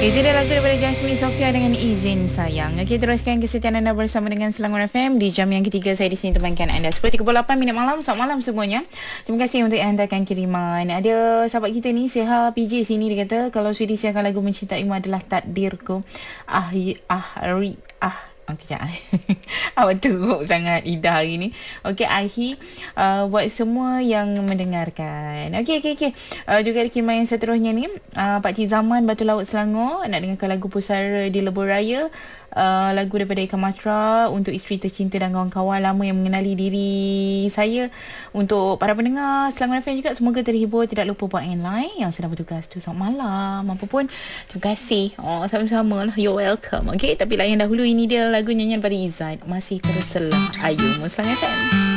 Itu dia lagu daripada Jasmine Sofia dengan Izin Sayang. Okey, teruskan kesetiaan anda bersama dengan Selangor FM di jam yang ketiga. Saya di sini temankan anda 10.38 minit malam. Selamat malam semuanya. Terima kasih untuk yang hantarkan kiriman. Ada sahabat kita ni, Seha PJ sini, dia kata kalau Sudi siarkan lagu Mencintaimu adalah takdirku. Okey, sekejap. Awak teruk sangat Ida hari ni. Okey, Ahi, buat semua yang mendengarkan. Okey. Juga ada kiriman yang seterusnya ni. Pak Cik Zaman, Batu Laut Selangor, nak dengarkan lagu Pusara di Lebuh Raya. Lagu daripada Eka Matra untuk isteri tercinta dan kawan-kawan lama yang mengenali diri saya. Untuk para pendengar Selangor FM juga, semoga terhibur. Tidak lupa buat yang lain yang sedang bertugas tu, selamat malam. Apa pun, terima kasih. Sama-sama lah. You're welcome. Okay, tapi layan dahulu, ini dia lagu nyanyian pada Izzat, Masih Terselah. Ayu Muslangan.